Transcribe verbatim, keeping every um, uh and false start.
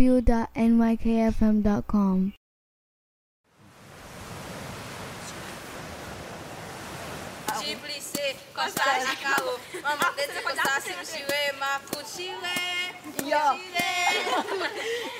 w dot n y k f m dot com. Ciplice, Costa de Carro, Mama, desde Costa, Simusiwe, Makuchiwe, Yo.